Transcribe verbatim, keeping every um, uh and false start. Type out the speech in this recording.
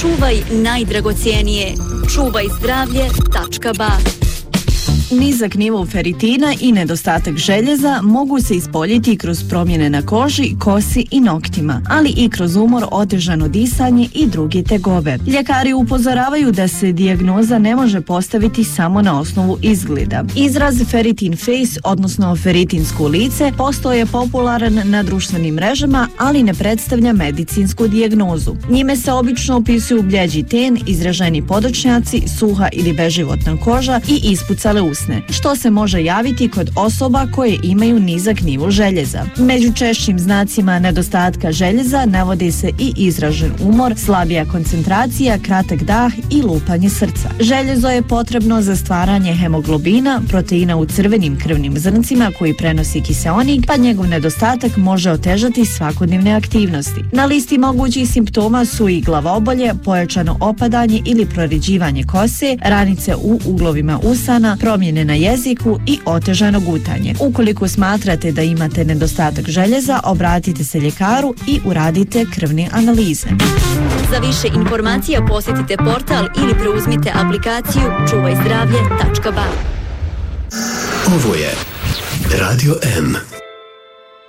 Čuvaj najdragocijenije. čuvaj zdravlje tačka ba. Nizak nivo feritina i nedostatak željeza mogu se ispoljiti kroz promjene na koži, kosi i noktima, ali i kroz umor, otežano disanje i druge tegobe. Ljekari upozoravaju da se dijagnoza ne može postaviti samo na osnovu izgleda. Izraz ferritin face, odnosno ferritinsko lice, postao je popularan na društvenim mrežama, ali ne predstavlja medicinsku dijagnozu. Njime se obično opisuju bljeđi ten, izraženi podočnjaci, suha ili beživotna koža i ispucale usne, što se može javiti kod osoba koje imaju nizak nivo željeza. Među češćim znacima nedostatka željeza navode se i izražen umor, slabija koncentracija, kratak dah i lupanje srca. Željezo je potrebno za stvaranje hemoglobina, proteina u crvenim krvnim zrncima koji prenosi kiseonik, pa njegov nedostatak može otežati svakodnevne aktivnosti. Na listi mogućih simptoma su i glavobolje, pojačano opadanje ili proriđivanje kose, ranice u uglovima usana, promjene na jeziku i otežano gutanje. Ukoliko smatrate da imate nedostatak željeza, obratite se ljekaru i uradite krvne analize. Za više informacija posjetite portal ili preuzmite aplikaciju čuvaj zdravlje tačka ba. Ovo je Radio M.